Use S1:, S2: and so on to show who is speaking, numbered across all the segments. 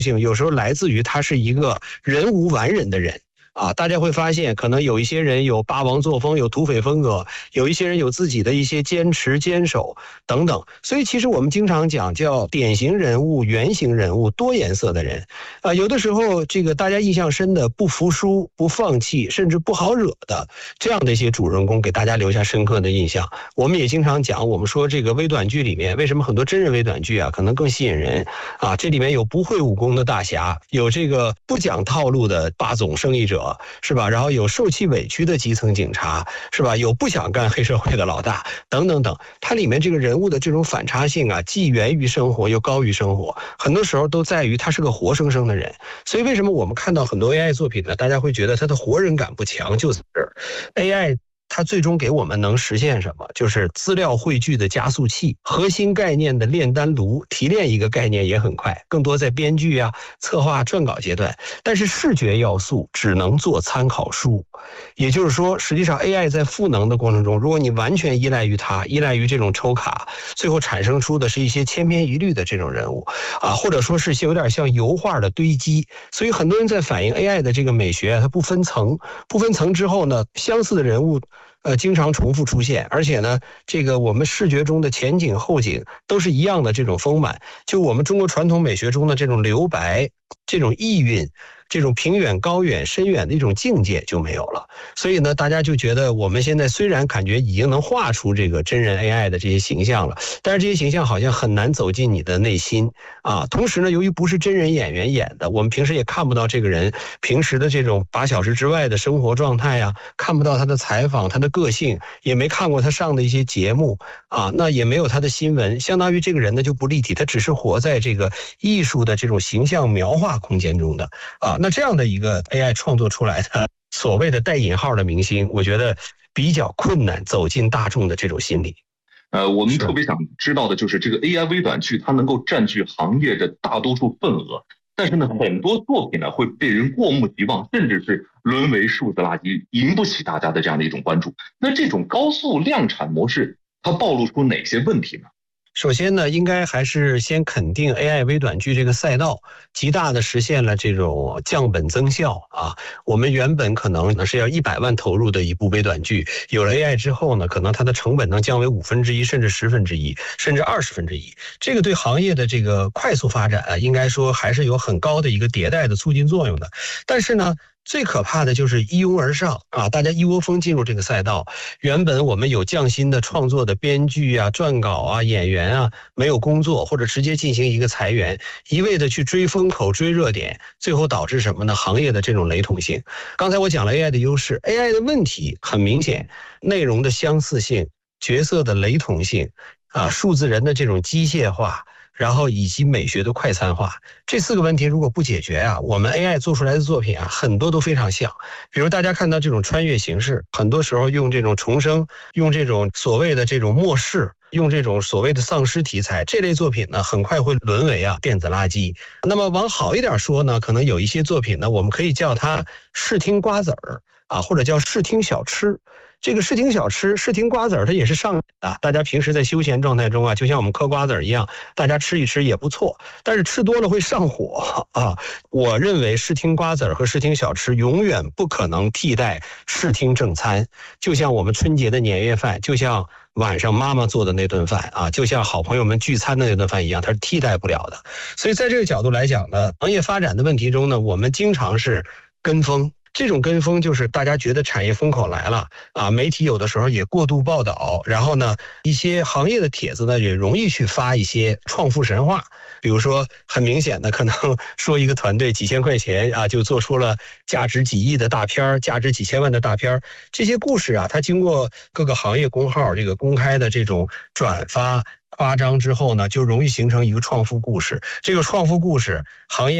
S1: 性有时候来自于他是一个人无完人的人。大家会发现可能有一些人有霸王作风，有土匪风格，有一些人有自己的一些坚持坚守等等。所以其实我们经常讲叫典型人物、原型人物、多颜色的人。有的时候这个大家印象深的不服输、不放弃，甚至不好惹的这样的一些主人公，给大家留下深刻的印象。我们也经常讲，我们说这个微短剧里面为什么很多真人微短剧可能更吸引人这里面有不会武功的大侠，有这个不讲套路的霸总生意者，是吧？然后有受气委屈的基层警察，是吧？有不想干黑社会的老大，等等等。它里面这个人物的这种反差性既源于生活又高于生活，很多时候都在于他是个活生生的人。所以为什么我们看到很多 AI 作品呢？大家会觉得它的活人感不强，就在这儿。AI它最终给我们能实现什么？就是资料汇聚的加速器，核心概念的炼丹炉，提炼一个概念也很快，更多在编剧策划、撰稿阶段。但是视觉要素只能做参考书，也就是说，实际上 AI 在赋能的过程中，如果你完全依赖于它，依赖于这种抽卡，最后产生出的是一些千篇一律的这种人物或者说是有点像油画的堆积。所以很多人在反映 AI 的这个美学它不分层，不分层之后呢，相似的人物经常重复出现，而且呢，这个我们视觉中的前景后景都是一样的这种丰满，就我们中国传统美学中的这种留白、这种意蕴、这种平远、高远、深远的一种境界就没有了。所以呢，大家就觉得我们现在虽然感觉已经能画出这个真人 AI 的这些形象了，但是这些形象好像很难走进你的内心同时呢，由于不是真人演员演的，我们平时也看不到这个人平时的这种8小时之外的生活状态看不到他的采访、他的个性，也没看过他上的一些节目那也没有他的新闻，相当于这个人呢就不立体，他只是活在这个艺术的这种形象描画空间中的那这样的一个 AI 创作出来的所谓的带引号的明星，我觉得比较困难走进大众的这种心理。
S2: 我们特别想知道的就是这个 AI 微短剧，它能够占据行业的大多数份额，但是呢，很多作品呢会被人过目即忘，甚至是沦为数字垃圾，引不起大家的这样的一种关注。那这种高速量产模式，它暴露出哪些问题呢？
S1: 首先呢，应该还是先肯定 AI 微短剧这个赛道极大的实现了这种降本增效我们原本可能是要100万投入的一部微短剧，有了 AI 之后呢，可能它的成本能降为1/5，甚至1/10，甚至1/20。这个对行业的这个快速发展应该说还是有很高的一个迭代的促进作用的。但是呢，最可怕的就是一拥而上大家一窝蜂进入这个赛道。原本我们有匠心的创作的编剧撰稿演员没有工作，或者直接进行一个裁员，一味的去追风口、追热点，最后导致什么呢？行业的这种雷同性。刚才我讲了 AI 的优势， AI 的问题很明显，内容的相似性、角色的雷同性数字人的这种机械化，然后以及美学的快餐化，这4个问题如果不解决我们 AI 做出来的作品很多都非常像。比如大家看到这种穿越形式，很多时候用这种重生，用这种所谓的这种末世，用这种所谓的丧尸题材，这类作品呢很快会沦为电子垃圾。那么往好一点说呢，可能有一些作品呢，我们可以叫它视听瓜子儿或者叫视听小吃。这个视听小吃、视听瓜子儿，它也是上瘾的。大家平时在休闲状态中就像我们嗑瓜子儿一样，大家吃一吃也不错，但是吃多了会上火我认为视听瓜子儿和视听小吃永远不可能替代视听正餐，就像我们春节的年夜饭，就像晚上妈妈做的那顿饭就像好朋友们聚餐的那顿饭一样，它是替代不了的。所以在这个角度来讲呢，行业发展的问题中呢，我们经常是跟风。这种跟风就是大家觉得产业风口来了媒体有的时候也过度报道，然后呢，一些行业的帖子呢也容易去发一些创富神话。比如说很明显的，可能说一个团队几千块钱就做出了价值几亿的大片，价值几千万的大片。这些故事它经过各个行业公号这个公开的这种转发夸张之后呢，就容易形成一个创富故事。这个创富故事行业内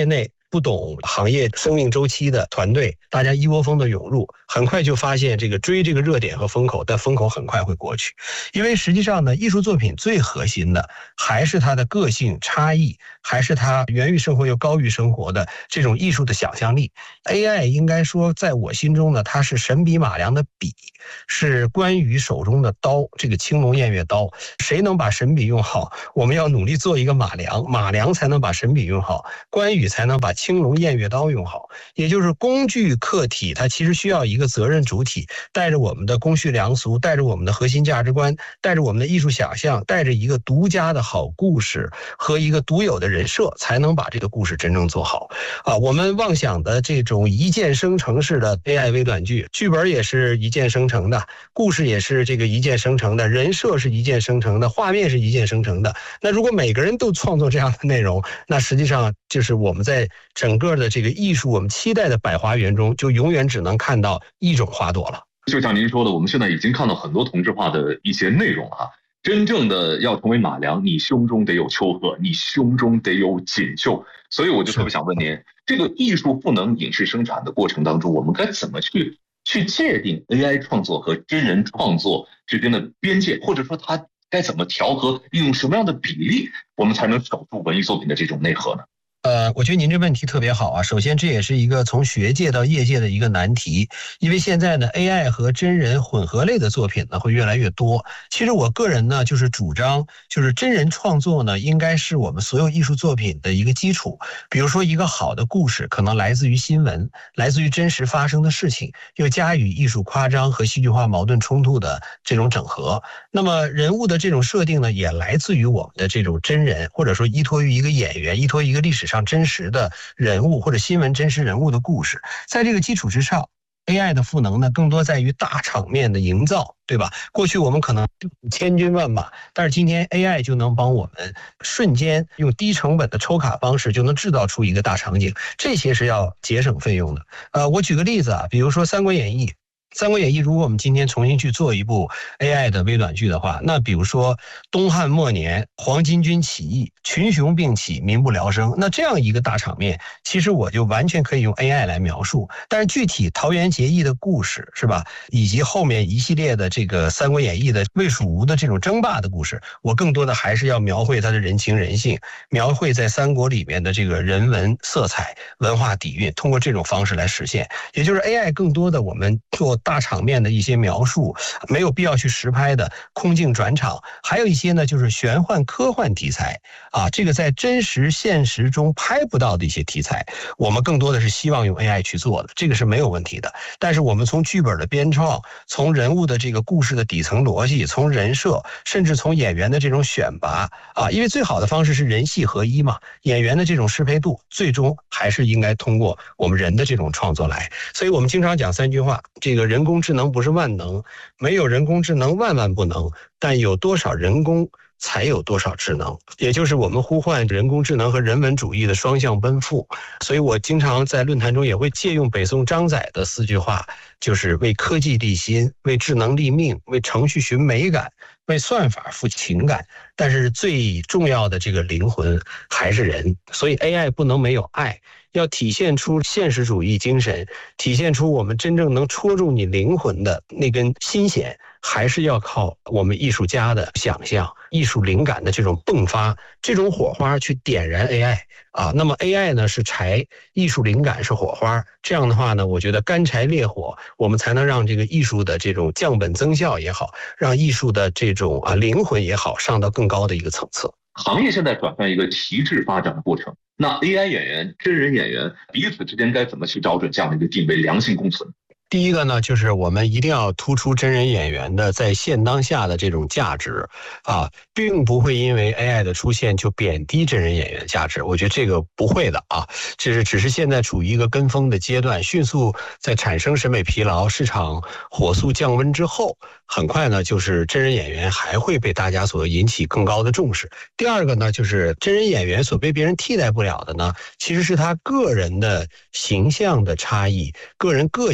S1: 不懂行业生命周期的团队，大家一窝蜂的涌入，很快就发现这个追这个热点和风口，但风口很快会过去。因为实际上呢，艺术作品最核心的还是它的个性差异，还是它源于生活又高于生活的这种艺术的想象力。AI 应该说在我心中呢，它是神笔马良的笔，是关羽手中的刀，这个青龙偃月刀。谁能把神笔用好，我们要努力做一个马良，马良才能把神笔用好，关羽才能把青龙偃月刀用好。也就是工具客体它其实需要一个责任主体，带着我们的公序良俗，带着我们的核心价值观，带着我们的艺术想象，带着一个独家的好故事和一个独有的人设，才能把这个故事真正做好。我们妄想的这种一键生成式的 AI 微短剧，剧本也是一键生成的，故事也是这个一键生成的，人设是一键生成的，画面是一键生成的。那如果每个人都创作这样的内容，那实际上就是我们在整个的这个艺术我们期待的百花园中，就永远只能看到一种花朵了。
S2: 就像您说的，我们现在已经看到很多同质化的一些内容啊。真正的要成为马良，你胸中得有丘壑，你胸中得有锦绣。所以我就特别想问您，这个艺术赋能影视生产的过程当中，我们该怎么去界定 AI 创作和真人创作之间的边界，或者说它该怎么调和，用什么样的比例，我们才能守住文艺作品的这种内核呢？
S1: 我觉得您这问题特别好啊。首先，这也是一个从学界到业界的一个难题，因为现在呢 ，AI 和真人混合类的作品呢会越来越多。其实我个人呢就是主张，就是真人创作呢应该是我们所有艺术作品的一个基础。比如说一个好的故事可能来自于新闻，来自于真实发生的事情，又加以艺术夸张和戏剧化矛盾冲突的这种整合。那么人物的这种设定呢，也来自于我们的这种真人，或者说依托于一个演员，依托一个历史上真实的人物或者新闻真实人物的故事。在这个基础之上，AI 的赋能呢，更多在于大场面的营造，对吧？过去我们可能千军万马，但是今天 AI 就能帮我们瞬间用低成本的抽卡方式就能制造出一个大场景，这些是要节省费用的。我举个例子啊，比如说《三国演义》。三国演义如果我们今天重新去做一部 AI 的微短剧的话，那比如说东汉末年黄巾军起义，群雄并起，民不聊生，那这样一个大场面，其实我就完全可以用 AI 来描述。但是具体桃园结义的故事是吧，以及后面一系列的这个三国演义的魏蜀吴的这种争霸的故事，我更多的还是要描绘它的人情人性，描绘在三国里面的这个人文色彩、文化底蕴，通过这种方式来实现。也就是 AI 更多的我们做大场面的一些描述，没有必要去实拍的空镜转场，还有一些呢就是玄幻科幻题材啊，这个在真实现实中拍不到的一些题材，我们更多的是希望用 AI 去做的，这个是没有问题的。但是我们从剧本的编创，从人物的这个故事的底层逻辑，从人设，甚至从演员的这种选拔啊，因为最好的方式是人戏合一嘛，演员的这种适配度，最终还是应该通过我们人的这种创作来。所以我们经常讲三句话，这个人工智能不是万能，没有人工智能万万不能，但有多少人工才有多少智能，也就是我们呼唤人工智能和人文主义的双向奔赴。所以我经常在论坛中也会借用北宋张载的4句话，就是为科技立心，为智能立命，为程序寻美感，为算法赋情感。但是最重要的这个灵魂还是人，所以 AI 不能没有爱，要体现出现实主义精神，体现出我们真正能戳中你灵魂的那根心弦，还是要靠我们艺术家的想象、艺术灵感的这种迸发，这种火花去点燃 AI 啊。那么 AI 呢是柴，艺术灵感是火花，这样的话呢，我觉得干柴烈火，我们才能让这个艺术的这种降本增效也好，让艺术的这种灵魂也好，上到更高的一个层次。
S2: 行业现在转向一个提质发展的过程，那 AI 演员、真人演员彼此之间该怎么去找准这样的一个定位，良性共存？
S1: 第一个呢，就是我们一定要突出真人演员的在现当下的这种价值啊，并不会因为 AI 的出现就贬低真人演员价值，我觉得这个不会的啊，只是现在处于一个跟风的阶段，迅速在产生审美疲劳、市场火速降温之后，很快呢，就是真人演员还会被大家所引起更高的重视。第二个呢，就是真人演员所被别人替代不了的呢，其实是他个人的形象的差异、个人个性的差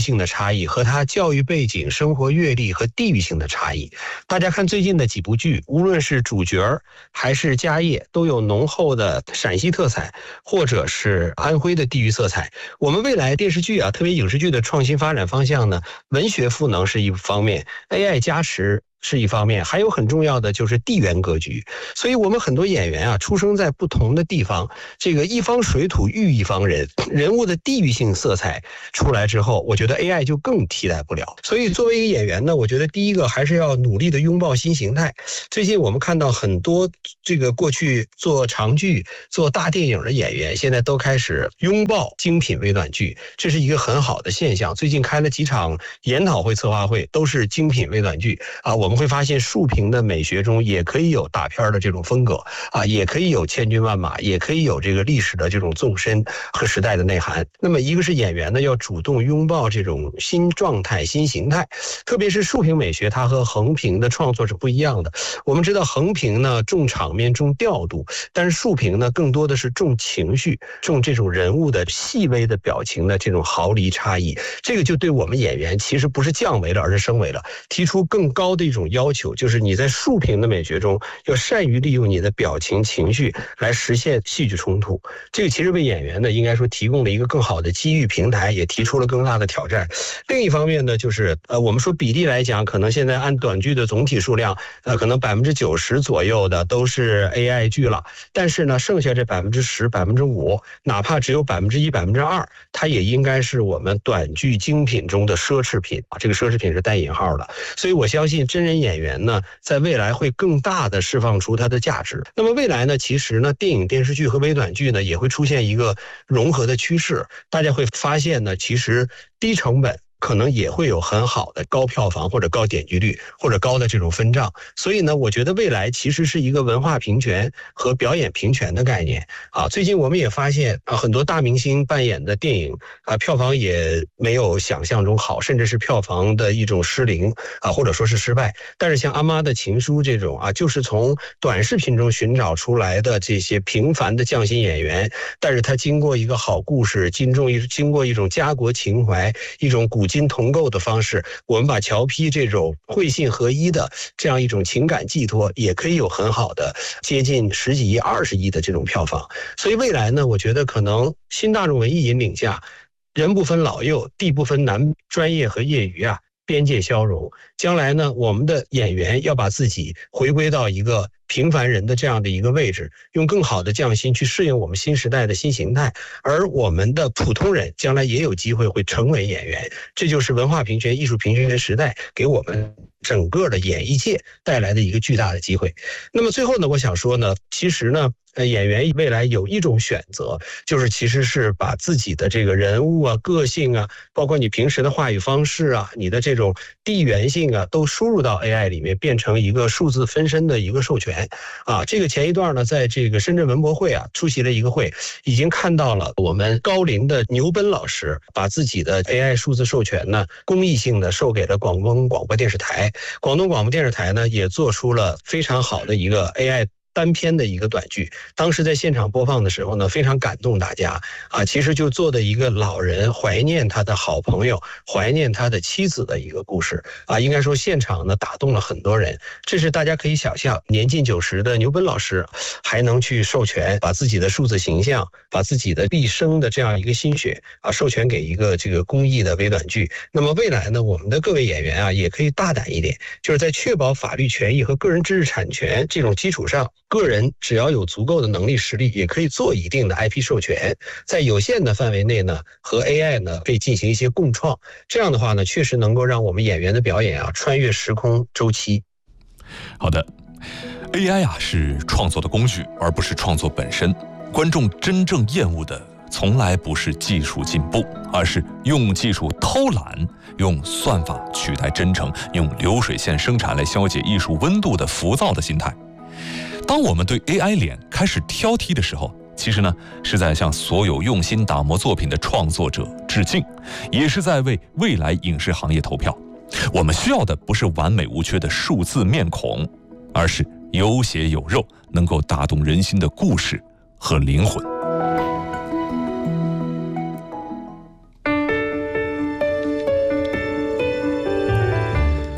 S1: 差异和他教育背景、生活阅历和地域性的差异。大家看最近的几部剧，无论是主角还是家业，都有浓厚的陕西特彩，或者是安徽的地域色彩。我们未来电视剧特别影视剧的创新发展方向呢，文学赋能是一方面， AI 加持是一方面，还有很重要的就是地缘格局。所以我们很多演员出生在不同的地方，这个一方水土育一方人，人物的地域性色彩出来之后，我觉得 AI 就更替代不了。所以作为一个演员呢，我觉得第一个还是要努力的拥抱新形态。最近我们看到很多这个过去做长剧、做大电影的演员，现在都开始拥抱精品微短剧，这是一个很好的现象。最近开了几场研讨会、策划会，都是精品微短剧我们会发现竖屏的美学中也可以有大片的这种风格也可以有千军万马，也可以有这个历史的这种纵深和时代的内涵。那么一个是演员呢，要主动拥抱这种新状态、新形态，特别是竖屏美学，它和横屏的创作是不一样的。我们知道横屏呢重场面、重调度，但是竖屏呢更多的是重情绪、重这种人物的细微的表情的这种毫厘差异。这个就对我们演员其实不是降维了，而是升维了，提出更高的一种要求，就是你在竖屏的美学中要善于利用你的表情、情绪来实现戏剧冲突。这个其实为演员呢，应该说提供了一个更好的机遇平台，也提出了更大的挑战。另一方面呢，就是我们说比例来讲，可能现在按短剧的总体数量，可能90%左右的都是 AI 剧了，但是呢，剩下这10%、5%，哪怕只有1%、2%，它也应该是我们短剧精品中的奢侈品这个奢侈品是带引号的。所以我相信真人演员呢，在未来会更大的释放出它的价值。那么未来呢，其实呢，电影、电视剧和微短剧呢，也会出现一个融合的趋势。大家会发现呢，其实低成本可能也会有很好的高票房或者高点击率或者高的这种分账。所以呢，我觉得未来其实是一个文化平权和表演平权的概念最近我们也发现很多大明星扮演的电影票房也没有想象中好，甚至是票房的一种失灵或者说是失败。但是像阿妈的情书这种就是从短视频中寻找出来的这些平凡的匠心演员，但是他经过一个好故事，经过一种家国情怀，一种古今同构的方式，我们把乔批这种会信合一的这样一种情感寄托，也可以有很好的接近10几亿、20亿的这种票房。所以未来呢，我觉得可能新大众文艺引领下，人不分老幼，地不分男专业和业余边界消融。将来呢，我们的演员要把自己回归到一个平凡人的这样的一个位置，用更好的匠心去适应我们新时代的新形态，而我们的普通人将来也有机会会成为演员。这就是文化平权、艺术平权时代给我们整个的演艺界带来的一个巨大的机会。那么最后呢，我想说呢，其实呢，演员未来有一种选择，就是其实是把自己的这个人物个性包括你平时的话语方式你的这种地缘性都输入到 AI 里面，变成一个数字分身的一个授权这个前一段呢，在这个深圳文博会出席了一个会，已经看到了我们高龄的牛奔老师把自己的 AI 数字授权呢，公益性的授给了广东广播电视台。广东广播电视台呢，也做出了非常好的一个 AI单篇的一个短剧，当时在现场播放的时候呢，非常感动大家其实就做的一个老人怀念他的好朋友，怀念他的妻子的一个故事应该说现场呢打动了很多人。这是大家可以想象，年近90的牛奔老师还能去授权，把自己的数字形象，把自己的毕生的这样一个心血授权给一个这个公益的微短剧。那么未来呢，我们的各位演员也可以大胆一点，就是在确保法律权益和个人知识产权这种基础上，个人只要有足够的能力实力，也可以做一定的 IP 授权，在有限的范围内呢，和 AI 呢可以进行一些共创。这样的话呢，确实能够让我们演员的表演穿越时空周期。
S3: 好的， AI 是创作的工具，而不是创作本身。观众真正厌恶的从来不是技术进步，而是用技术偷懒，用算法取代真诚，用流水线生产来消解艺术温度的浮躁的心态。当我们对 AI 脸开始挑剔的时候，其实呢是在向所有用心打磨作品的创作者致敬，也是在为未来影视行业投票。我们需要的不是完美无缺的数字面孔，而是有血有肉，能够打动人心的故事和灵魂。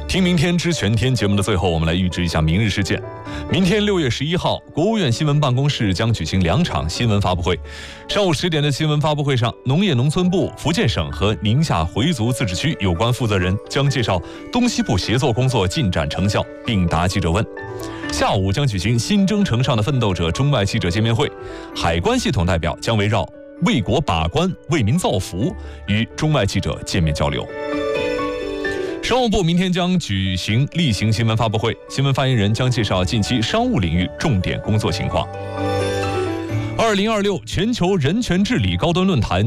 S3: 听明天知全天节目的最后，我们来预知一下明日事件。明天6月11号，国务院新闻办公室将举行2场新闻发布会。上午10点的新闻发布会上，农业农村部、福建省和宁夏回族自治区有关负责人将介绍东西部协作工作进展成效，并答记者问。下午将举行新征程上的奋斗者中外记者见面会，海关系统代表将围绕为国把关、为民造福与中外记者见面交流。商务部明天将举行例行新闻发布会，新闻发言人将介绍近期商务领域重点工作情况。2026全球人权治理高端论坛